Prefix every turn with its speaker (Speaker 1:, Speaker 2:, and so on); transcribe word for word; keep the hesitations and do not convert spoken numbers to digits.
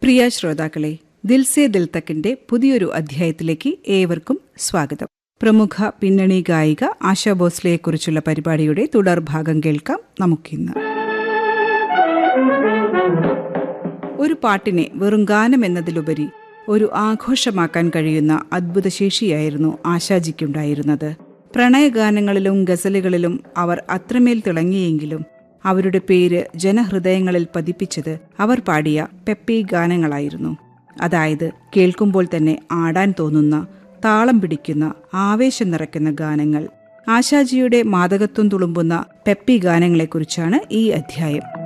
Speaker 1: പ്രിയ ശ്രോതാക്കളെ, ദിൽ സേ ദിൽ തക്കിന്റെ പുതിയൊരു അധ്യായത്തിലേക്ക് ഏവർക്കും സ്വാഗതം. പ്രമുഖ പിന്നണി ഗായിക ആശാ ഭോസ്ലെയെക്കുറിച്ചുള്ള പരിപാടിയുടെ തുടർഭാഗം കേൾക്കാം നമുക്കിന്ന്. ഒരു പാട്ടിനെ വെറും ഗാനം എന്നതിലുപരി ഒരു ആഘോഷമാക്കാൻ കഴിയുന്ന അദ്ഭുതശേഷിയായിരുന്നു ആശാജിക്കുണ്ടായിരുന്നത്. പ്രണയഗാനങ്ങളിലും ഗസലുകളിലും അവർ അത്രമേൽ തിളങ്ങിയെങ്കിലും അവരുടെ പേര് ജനഹൃദയങ്ങളിൽ പതിപ്പിച്ചത് അവർ പാടിയ പെപ്പി ഗാനങ്ങളായിരുന്നു. അതായത് കേൾക്കുമ്പോൾ തന്നെ ആടാൻ തോന്നുന്ന, താളം പിടിക്കുന്ന, ആവേശം നിറയ്ക്കുന്ന ഗാനങ്ങൾ. ആശാജിയുടെ മാദകത്വം തുളുമ്പുന്ന പെപ്പി ഗാനങ്ങളെക്കുറിച്ചാണ് ഈ അധ്യായം.